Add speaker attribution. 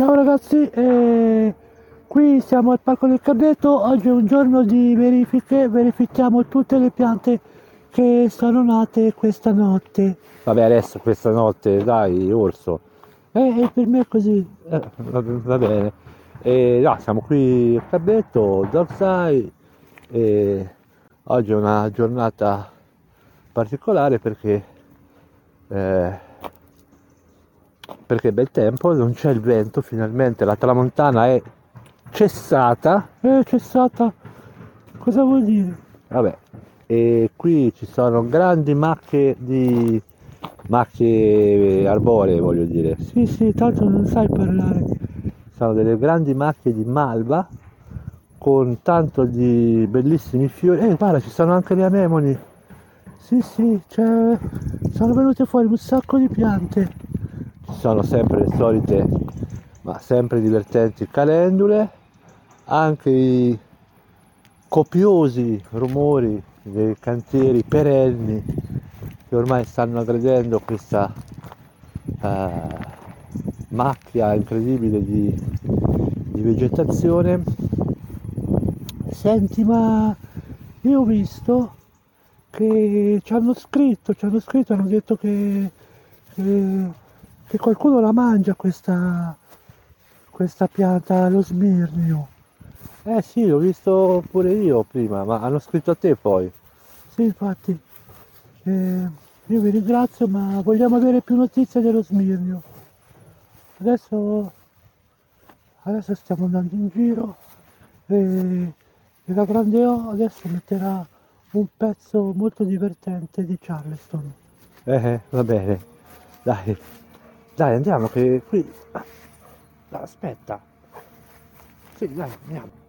Speaker 1: Ciao ragazzi, qui siamo al Parco del Cardeto. Oggi è un giorno di verifiche, verifichiamo tutte le piante che sono nate questa notte.
Speaker 2: Vabbè, adesso questa notte, dai, orso.
Speaker 1: Per me è così.
Speaker 2: Va bene. No, siamo qui a Carletto, Dockside, e oggi è una giornata particolare eh, perché è bel tempo, non c'è il vento, finalmente la tramontana è cessata.
Speaker 1: C'è stata. Cosa vuol dire?
Speaker 2: Vabbè, e qui ci sono grandi macchie arboree, voglio dire.
Speaker 1: Sì, sì, tanto non sai parlare.
Speaker 2: Sono delle grandi macchie di malva con tanto di bellissimi fiori. Guarda, ci sono anche le anemoni.
Speaker 1: Sì, sì, sono venute fuori un sacco di piante.
Speaker 2: Ci sono sempre le solite, ma sempre divertenti calendule, anche i copiosi rumori dei cantieri perenni che ormai stanno aggredendo questa eh, macchia incredibile di vegetazione.
Speaker 1: Senti, ma io ho visto che ci hanno scritto, hanno detto che- che qualcuno la mangia questa pianta, lo smirnio.
Speaker 2: Eh sì, l'ho visto pure io prima, ma hanno scritto a te poi.
Speaker 1: Sì, infatti, io vi ringrazio, ma vogliamo avere più notizie dello smirnio. Adesso, adesso stiamo andando in giro e la Grande O adesso metterà un pezzo molto divertente di Charleston.
Speaker 2: Va bene, dai, dai, andiamo che qui... Aspetta, sì, dai, andiamo.